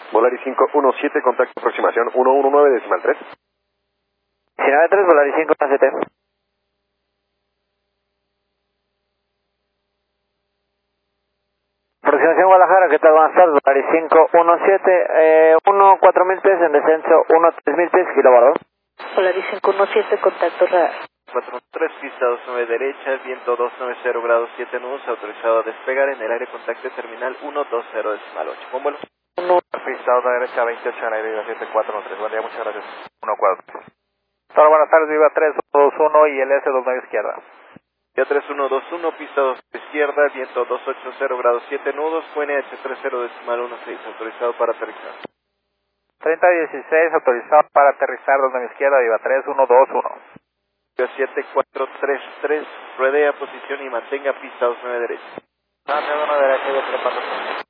Volaris 517, contacto aproximación 119 decimal 3. 193, Volaris 517. Aproximación Guadalajara, ¿qué tal? Buenas tardes, Volaris 517, 1-4000 pies en descenso, 1-3000 pies, kilobardo. Volaris 517, contacto radar. 43, pista 29 derecha, viento 290 grados 7 nudos, autorizado a despegar en el aire contacto terminal 120 decimal 8. Con vuelo. Pista 2 derecha, 28 en aire, 7413. Buen día, muchas gracias. 1-4. Hola, buenas tardes, Viva 321 y el S29 izquierda. Vía 3121, pista 2 izquierda, viento 280 grados 7 nudos, QNH 30 decimal 16, autorizado para aterrizar. 3016, autorizado para aterrizar, 29 izquierda, Viva 3121. 7433, ruedea posición y mantenga pista 29 derecha. Dame una derecha y 3